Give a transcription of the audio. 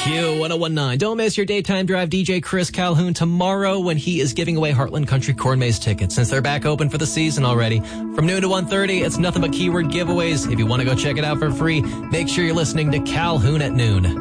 Q1019. Don't miss your daytime drive DJ Chris Calhoun tomorrow when he is giving away Heartland Country Corn Maze tickets since they're back open for the season already. From noon to 1:30, it's nothing but keyword giveaways. If you want to go check it out for free, make sure you're listening to Calhoun at noon.